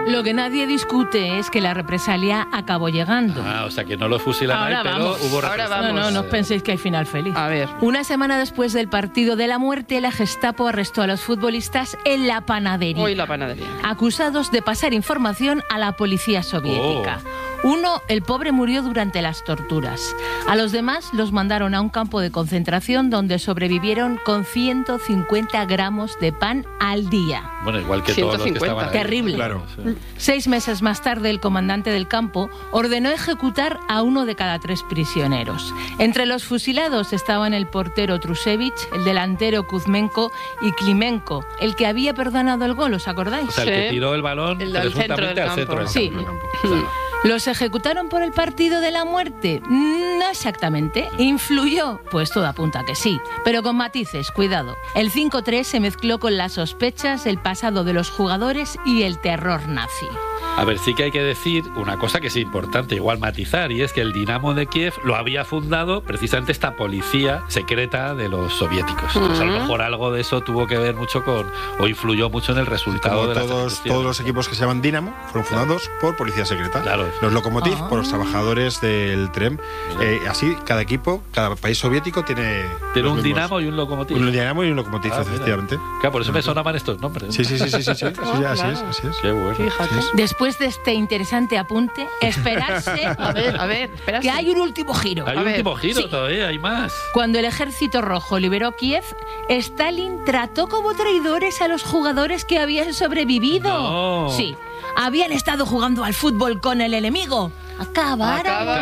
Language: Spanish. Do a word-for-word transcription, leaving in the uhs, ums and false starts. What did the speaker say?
Lo que nadie discute es que la represalia acabó llegando. Ah, o sea que no lo fusilan Ahora ahí, pero vamos. hubo Ahora represalia. No, no, no os penséis que hay final feliz. A ver. Una semana después del partido de la muerte, la Gestapo arrestó a los futbolistas en la panadería, Hoy la panadería. acusados de pasar información a la policía soviética. Uno, el pobre, murió durante las torturas. A los demás los mandaron a un campo de concentración donde sobrevivieron con ciento cincuenta gramos de pan al día. Bueno, igual que todos los que ciento cincuenta. estaban ahí. Terrible. Claro. Sí. Seis meses más tarde, el comandante del campo ordenó ejecutar a uno de cada tres prisioneros. Entre los fusilados estaban el portero Trusevich, el delantero Kuzmenko y Klimenko, el que había perdonado el gol, ¿os acordáis? O sea, el que Sí. tiró el balón El del centro presuntamente del al centro del campo. Sí. campo. Claro. ¿Los ejecutaron por el partido de la muerte? No exactamente. ¿Influyó? Pues todo apunta a que sí. Pero con matices, cuidado. El cinco tres se mezcló con las sospechas, el pasado de los jugadores y el terror nazi. A ver, sí que hay que decir una cosa que es importante, igual matizar, y es que el Dinamo de Kiev lo había fundado precisamente esta policía secreta de los soviéticos. Entonces, a lo mejor algo de eso tuvo que ver mucho con, o influyó mucho en el resultado Como de las todos, ejecuciones. todos los equipos que se llaman Dinamo fueron fundados por policía secreta. Claro. Los Lokomotiv Ah. por los trabajadores del tren. Eh, así, cada equipo, cada país soviético tiene. Tiene los un mismos. Dinamo y un Lokomotiv. Un Dinamo y un Lokomotiv, Ah, mira. efectivamente. Claro, por eso me sonaban estos nombres. Sí, sí, sí, sí, sí, sí, sí, Ah, así es, claro. así es. Qué bueno. Fíjate. Después de este interesante apunte, esperarse A ver, a ver, espera. que hay un último giro. Hay A un ver, último giro sí. todavía, hay más. Cuando el ejército rojo liberó Kiev, Stalin trató como traidores a los jugadores que habían sobrevivido. No. Sí, habían estado jugando al fútbol con el enemigo. Acabaron. Acaba.